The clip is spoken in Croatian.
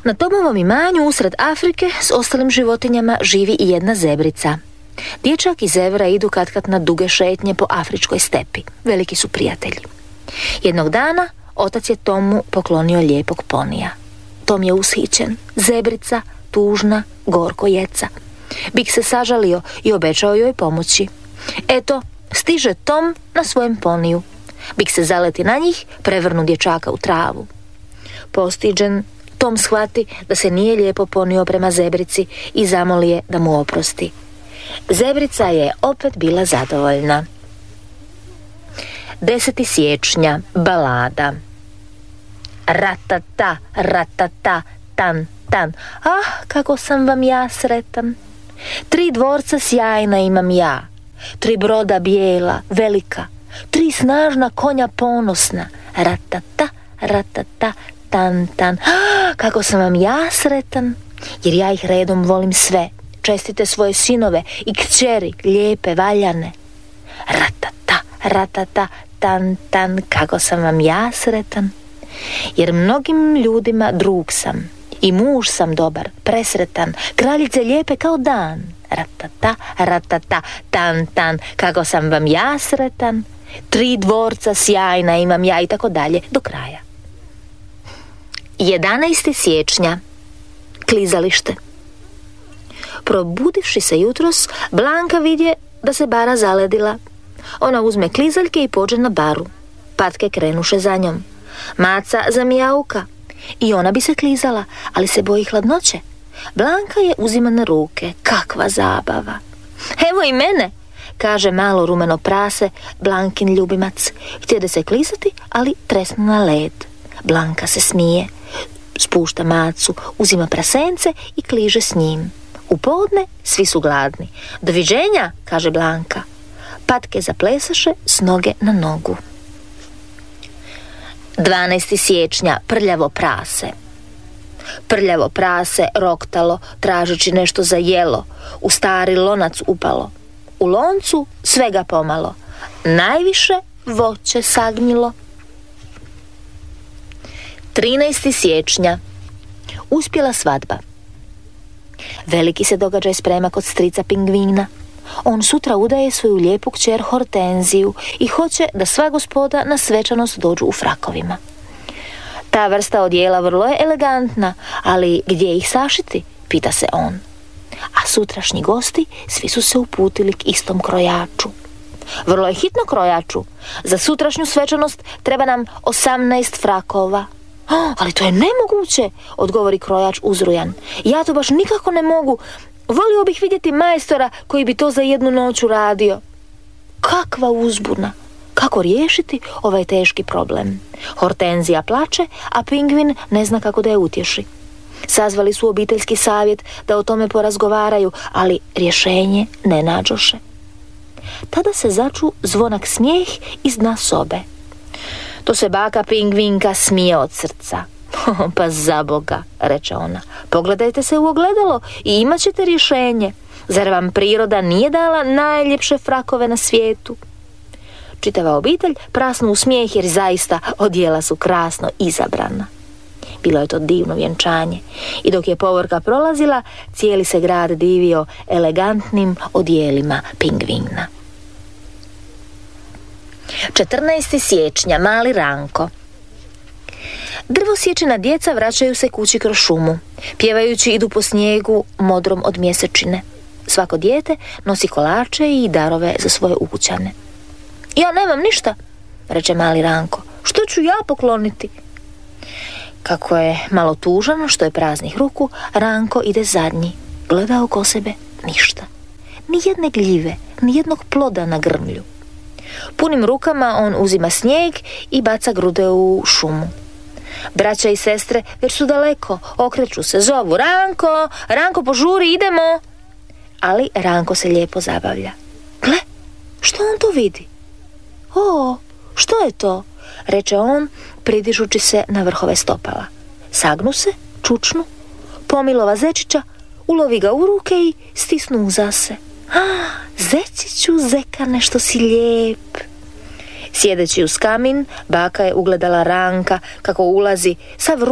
Na Tomovom imanju usred Afrike s ostalim životinjama živi i jedna zebrica. Dječak i zebra idu katkad na duge šetnje po afričkoj stepi. Veliki su prijatelji. Jednog dana otac je Tomu poklonio lijepog ponija. Tom je ushićen. Zebrica, tužna, gorko jeca. Bik se sažalio i obećao joj pomoći. Eto, stiže Tom na svojem poniju. Bik se zaleti na njih, prevrnu dječaka u travu. Postiđen, Tom shvati da se nije lijepo ponio prema zebrici i zamoli je da mu oprosti. Zebrica je opet bila zadovoljna. 10. siječnja, balada. Ratata, ratata, tan, tan. Ah, kako sam vam ja sretan. 3 dvorca sjajna imam ja. 3 broda bijela, velika. 3 snažna konja ponosna. Ratata, ratata, tan, tan. Ah, kako sam vam ja sretan, jer ja ih redom volim sve. Čestite svoje sinove i kćeri, lijepe, valjane. Ratata, ratata, tan, tan, kako sam vam ja sretan, jer mnogim ljudima drug sam i muž sam dobar, presretan, kraljice lijepe kao dan. Ratata, ratata, tan, tan, kako sam vam ja sretan, 3 dvorca sjajna imam ja i tako dalje do kraja. 11. siječnja, klizalište. Probudivši se jutros, Blanka vidje da se bara zaledila. Ona uzme klizaljke i pođe na baru. Patke krenuše za njom. Maca zamijauka i ona bi se klizala, ali se boji hladnoće. Blanka je uzima na ruke. Kakva zabava! Evo i mene, kaže malo rumeno prase, Blankin ljubimac. Htjede se klizati, ali tresnu na led. Blanka se smije, spušta macu, uzima prasence i kliže s njim. U podne svi su gladni. Doviđenja, kaže Blanka. Patke zaplesaše s noge na nogu. 12. siječnja, prljavo prase. Prljavo prase roktalo, tražeći nešto za jelo. U stari lonac upalo. U loncu svega pomalo. Najviše voće sagnjilo. 13. siječnja, uspjela svadba. Veliki se događaj sprema kod strica Pingvina. On sutra udaje svoju lijepu kćer Hortenziju i hoće da sva gospoda na svečanost dođu u frakovima. Ta vrsta odjela vrlo je elegantna, ali gdje ih sašiti, pita se on. A sutrašnji gosti svi su se uputili k istom krojaču. Vrlo je hitno, krojaču. Za sutrašnju svečanost treba nam 18 frakova. Ali to je nemoguće, odgovori krojač uzrujan. Ja to baš nikako ne mogu. Volio bih vidjeti majstora koji bi to za jednu noć uradio. Kakva uzbuna! Kako riješiti ovaj teški problem? Hortenzija plače, a Pingvin ne zna kako da je utješi. Sazvali su obiteljski savjet da o tome porazgovaraju, ali rješenje ne nađoše. Tada se začu zvonak smijeh iz dna sobe. To se baka Pingvinka smije od srca. Pa za Boga, reče ona, pogledajte se u ogledalo i imat ćete rješenje. Zar vam priroda nije dala najljepše frakove na svijetu? Čitava obitelj prasnu u smijeh jer zaista odjela su krasno izabrana. Bilo je to divno vjenčanje i dok je povorka prolazila, cijeli se grad divio elegantnim odjelima Pingvina. 14. siječnja, mali Ranko. Drvosječina djeca vraćaju se kući kroz šumu. Pjevajući idu po snijegu modrom od mjesečine. Svako dijete nosi kolače i darove za svoje ukućane. Ja nemam ništa, reče mali Ranko. Što ću ja pokloniti? Kako je malo tužan što je praznih ruku, Ranko ide zadnji. Gleda oko sebe, ništa. Ni jedne gljive, ni jednog ploda na grmlju. Punim rukama on uzima snijeg i baca grude u šumu. Braća i sestre već su daleko, okreću se, zovu: Ranko, Ranko, požuri, idemo. Ali Ranko se lijepo zabavlja. Gle, što on to vidi? O, što je to? Reče on, pridižući se na vrhove stopala. Sagnu se, čučnu, pomilova zečića, ulovi ga u ruke i stisnu uza se. Zečiću, zekane, što si lijep. Sjedeći uz kamin, baka je ugledala Ranka kako ulazi sav